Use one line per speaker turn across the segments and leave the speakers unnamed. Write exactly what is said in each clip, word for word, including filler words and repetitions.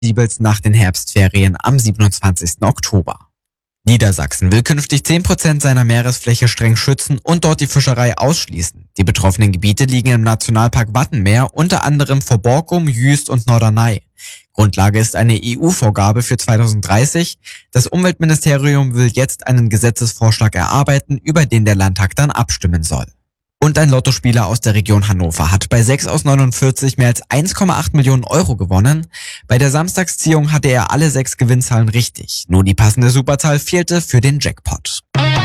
Siebels nach den Herbstferien am siebenundzwanzigsten Oktober. Niedersachsen will künftig zehn Prozent seiner Meeresfläche streng schützen und dort die Fischerei ausschließen. Die betroffenen Gebiete liegen im Nationalpark Wattenmeer, unter anderem vor Borkum, Jüst und Norderney. Grundlage ist eine E U-Vorgabe für zweitausenddreißig. Das Umweltministerium will jetzt einen Gesetzesvorschlag erarbeiten, über den der Landtag dann abstimmen soll. Und ein Lottospieler aus der Region Hannover hat bei sechs aus neunundvierzig mehr als eins Komma acht Millionen Euro gewonnen. Bei der Samstagsziehung hatte er alle sechs Gewinnzahlen richtig. Nur die passende Superzahl fehlte für den Jackpot.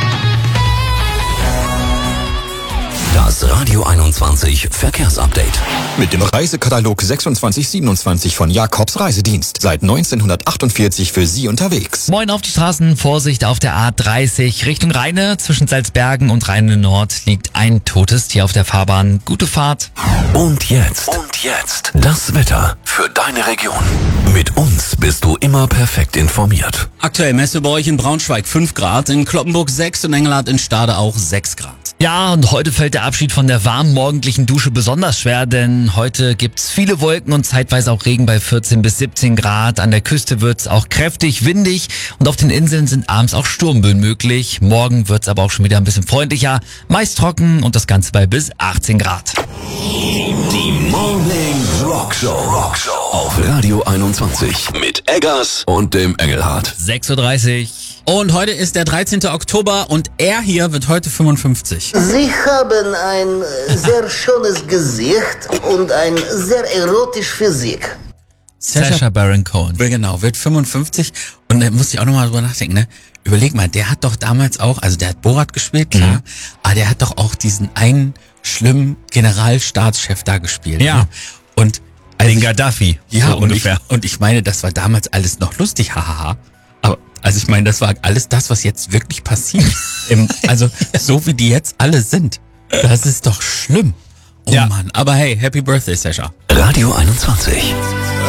Das Radio einundzwanzig Verkehrsupdate.
Mit dem Reisekatalog sechsundzwanzig siebenundzwanzig von Jakobs Reisedienst. Seit neunzehnhundertachtundvierzig für Sie unterwegs.
Moin auf die Straßen, Vorsicht auf der A dreißig Richtung Rheine. Zwischen Salzbergen und Rheine Nord liegt ein totes Tier auf der Fahrbahn. Gute Fahrt.
Und jetzt, und jetzt das Wetter für deine Region. Mit uns bist du immer perfekt informiert.
Aktuell Messe bei euch in Braunschweig fünf Grad, in Kloppenburg sechs und Engelhardt in Stade auch sechs Grad.
Ja, und heute fällt der Abschied von der warmen morgendlichen Dusche besonders schwer, denn heute gibt's viele Wolken und zeitweise auch Regen bei vierzehn bis siebzehn Grad. An der Küste wird's auch kräftig windig und auf den Inseln sind abends auch Sturmböen möglich. Morgen wird's aber auch schon wieder ein bisschen freundlicher, meist trocken und das Ganze bei bis achtzehn Grad.
Die Morning Rock Show, Rock Show auf Radio einundzwanzig mit Eggers und dem Engelhardt.
sechs Uhr dreißig.
Und heute ist der dreizehnte Oktober und er hier wird heute fünfundfünfzig.
Sie haben ein sehr schönes Gesicht und ein sehr erotisch Physik.
Sacha Baron Cohen.
Genau, wird fünfundfünfzig und da muss ich auch nochmal drüber nachdenken, ne? Überleg mal, der hat doch damals auch, also der hat Borat gespielt, klar, mhm. aber der hat doch auch diesen einen schlimmen Generalstaatschef da gespielt.
Ja.
Ne? Und also
den Gaddafi.
Ja,
so
und,
ungefähr.
Ich, und ich meine, das war damals alles noch lustig, hahaha. Aber also ich meine, das war alles das, was jetzt wirklich passiert. Im, also so wie die jetzt alle sind. Das ist doch schlimm. Oh ja. Mann, aber hey, Happy Birthday, Sascha.
Radio einundzwanzig.